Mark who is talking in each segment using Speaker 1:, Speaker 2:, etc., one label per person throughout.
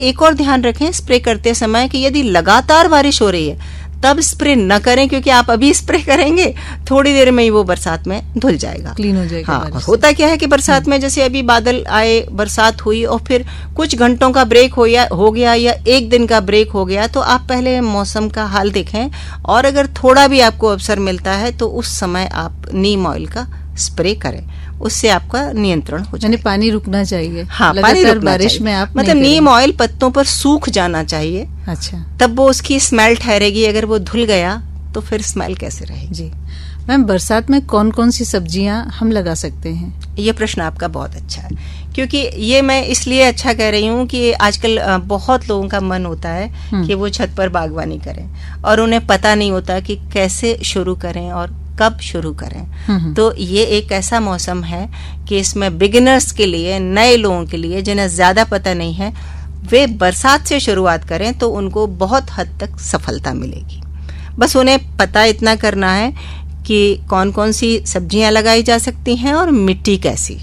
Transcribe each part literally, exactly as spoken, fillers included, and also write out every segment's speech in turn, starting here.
Speaker 1: एक और ध्यान रखें स्प्रे करते समय कि यदि लगातार बारिश हो रही है तब स्प्रे न करें, क्योंकि आप अभी स्प्रे करेंगे थोड़ी देर में ही वो बरसात में धुल जाएगा,
Speaker 2: क्लीन हो जाएगा।
Speaker 1: हाँ, और होता क्या है कि बरसात में जैसे अभी बादल आए, बरसात हुई और फिर कुछ घंटों का ब्रेक हो या हो गया या एक दिन का ब्रेक हो गया, तो आप पहले मौसम का हाल देखें और अगर थोड़ा भी आपको अवसर मिलता है तो उस समय आप नीम ऑयल का स्प्रे करें, उससे आपका नियंत्रण हो जाए।
Speaker 2: पानी रुकना चाहिए।
Speaker 1: हाँ, पानी रुकना
Speaker 2: बारिश
Speaker 1: चाहिए।
Speaker 2: में आप
Speaker 1: मतलब नीम ऑयल पत्तों पर सूख जाना चाहिए।
Speaker 2: अच्छा,
Speaker 1: तब वो उसकी स्मेल ठहरेगी। अगर वो धुल गया तो फिर स्मेल कैसे रहेगी।
Speaker 2: जी मैम, बरसात में कौन कौन सी सब्जियां हम लगा सकते हैं?
Speaker 1: ये प्रश्न आपका बहुत अच्छा है, क्योंकि ये मैं इसलिए अच्छा कह रही हूँ कि आजकल बहुत लोगों का मन होता है कि वो छत पर बागवानी करें और उन्हें पता नहीं होता कि कैसे शुरू करें और कब शुरू करें। तो ये एक ऐसा मौसम है कि इसमें बिगिनर्स के लिए, नए लोगों के लिए जिन्हें ज्यादा पता नहीं है, वे बरसात से शुरुआत करें तो उनको बहुत हद तक सफलता मिलेगी। बस उन्हें पता इतना करना है कि कौन कौन सी सब्जियां लगाई जा सकती हैं और मिट्टी कैसी।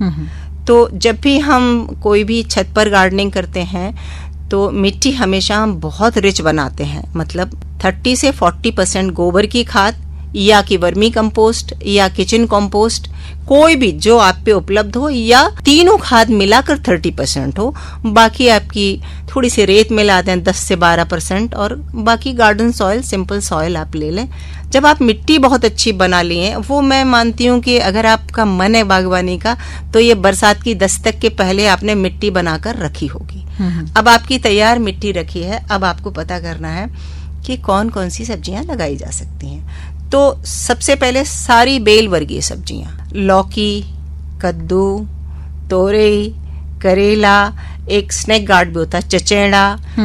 Speaker 1: तो जब भी हम कोई भी छत पर गार्डनिंग करते हैं तो मिट्टी हमेशा हम बहुत रिच बनाते हैं, मतलब तीस से चालीस परसेंट गोबर की खाद या कि वर्मी कंपोस्ट या किचन कंपोस्ट, कोई भी जो आप पे उपलब्ध हो, या तीनों खाद मिलाकर तीस परसेंट हो, बाकी आपकी थोड़ी सी रेत मिला दें दस से बारह परसेंट, और बाकी गार्डन सॉइल, सिंपल सॉइल आप ले लें। जब आप मिट्टी बहुत अच्छी बना लिए, वो मैं मानती हूँ कि अगर आपका मन है बागवानी का तो ये बरसात की दस्तक के पहले आपने मिट्टी बनाकर रखी होगी। अब आपकी तैयार मिट्टी रखी है, अब आपको पता करना है कि कौन कौन सी सब्जियां लगाई जा सकती हैं। तो सबसे पहले सारी बेल वर्गीय सब्जियां, लौकी, कद्दू, तोरई, करेला, एक स्नेक गार्ड भी होता है, चचेड़ा,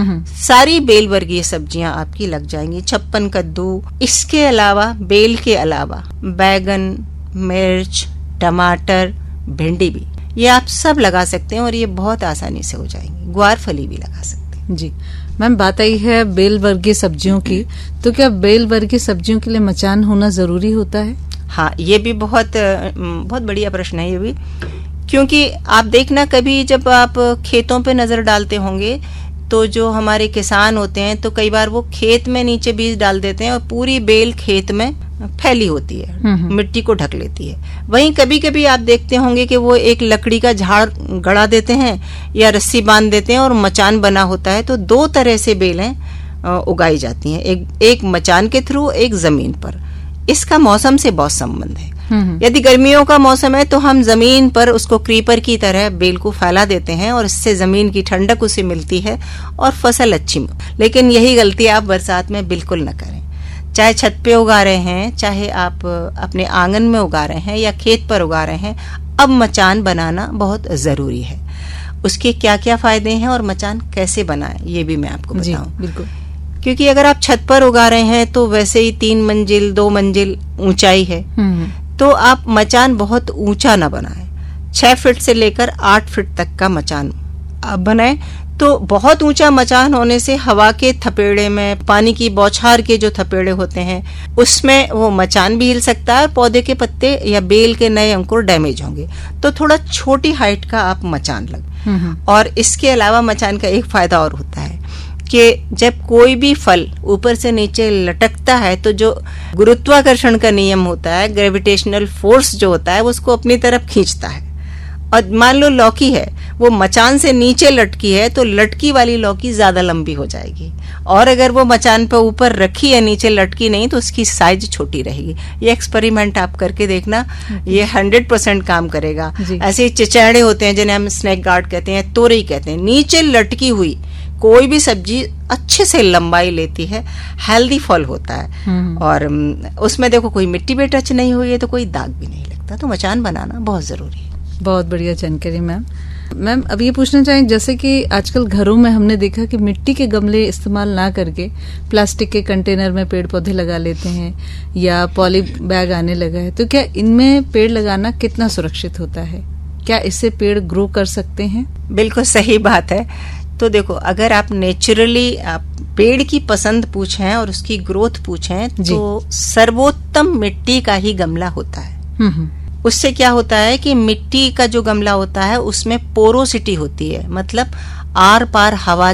Speaker 1: सारी बेल वर्गीय सब्जियां आपकी लग जाएंगी। छप्पन कद्दू, इसके अलावा बेल के अलावा बैगन, मिर्च, टमाटर, भिंडी भी, ये आप सब लगा सकते हैं और ये बहुत आसानी से हो जाएंगी। ग्वार फली भी लगा सकते हैं।
Speaker 2: जी मैम, बात आई है बेल वर्गीय सब्जियों की, तो क्या बेल वर्गीय सब्जियों के लिए मचान होना जरूरी होता है?
Speaker 1: हाँ, ये भी बहुत बहुत बढ़िया प्रश्न है ये भी, क्योंकि आप देखना कभी जब आप खेतों पे नजर डालते होंगे तो जो हमारे किसान होते हैं तो कई बार वो खेत में नीचे बीज डाल देते हैं और पूरी बेल खेत में फैली होती है, मिट्टी को ढक लेती है। वहीं कभी कभी आप देखते होंगे कि वो एक लकड़ी का झाड़ गड़ा देते हैं या रस्सी बांध देते हैं और मचान बना होता है। तो दो तरह से बेलें उगाई जाती हैं, एक एक मचान के थ्रू, एक जमीन पर। इसका मौसम से बहुत संबंध है। यदि गर्मियों का मौसम है तो हम जमीन पर उसको क्रीपर की तरह बेल को फैला देते हैं और इससे जमीन की ठंडक उसे मिलती है और फसल अच्छी। लेकिन यही गलती आप बरसात में बिल्कुल न करें। चाहे छत पे उगा रहे हैं, चाहे आप अपने आंगन में उगा रहे हैं या खेत पर उगा रहे हैं, अब मचान बनाना बहुत जरूरी है। उसके क्या क्या फायदे हैं और मचान कैसे बनाएं ये भी मैं आपको बताऊं।
Speaker 2: बिल्कुल,
Speaker 1: क्योंकि अगर आप छत पर उगा रहे हैं तो वैसे ही तीन मंजिल, दो मंजिल ऊंचाई है, तो आप मचान बहुत ऊंचा ना बनाएं। छह फीट से लेकर आठ फीट तक का मचान आप बनाएं। तो बहुत ऊंचा मचान होने से हवा के थपेड़े में, पानी की बौछार के जो थपेड़े होते हैं उसमें वो मचान भी हिल सकता है और पौधे के पत्ते या बेल के नए अंकुर डैमेज होंगे। तो थोड़ा छोटी हाइट का आप मचान लग। और इसके अलावा मचान का एक फायदा और होता है कि जब कोई भी फल ऊपर से नीचे लटकता है तो जो गुरुत्वाकर्षण का नियम होता है, ग्रेविटेशनल फोर्स जो होता है, वो उसको अपनी तरफ खींचता है। और मान लो लौकी है, वो मचान से नीचे लटकी है तो लटकी वाली लौकी ज्यादा लंबी हो जाएगी, और अगर वो मचान पर ऊपर रखी है, नीचे लटकी नहीं, तो उसकी साइज छोटी रहेगी। ये एक्सपेरिमेंट आप करके देखना, ये हंड्रेड परसेंट काम करेगा। ऐसे चिचैड़े होते हैं जिन्हें हम स्नेक गार्ड कहते हैं, तोरई कहते हैं, नीचे लटकी हुई कोई भी सब्जी अच्छे से लंबाई लेती है, हेल्दी फल होता है, और उसमें देखो कोई मिट्टी भी टच नहीं हुई है तो कोई दाग भी नहीं लगता। तो मचान बनाना बहुत जरूरी है।
Speaker 2: बहुत बढ़िया जानकारी मैम। मैम अब ये पूछना चाहें, जैसे कि आजकल घरों में हमने देखा कि मिट्टी के गमले इस्तेमाल ना करके प्लास्टिक के कंटेनर में पेड़ पौधे लगा लेते हैं या पॉली बैग आने लगा है, तो क्या इनमें पेड़ लगाना कितना सुरक्षित होता है? क्या इससे पेड़ ग्रो कर सकते हैं?
Speaker 1: बिल्कुल सही बात है। तो देखो, अगर आप नेचुरली आप पेड़ की पसंद पूछें और उसकी ग्रोथ पूछें तो सर्वोत्तम मिट्टी का ही गमला होता है। उससे क्या होता है कि मिट्टी का जो गमला होता है उसमें पोरोसिटी होती है, मतलब आर पार हवा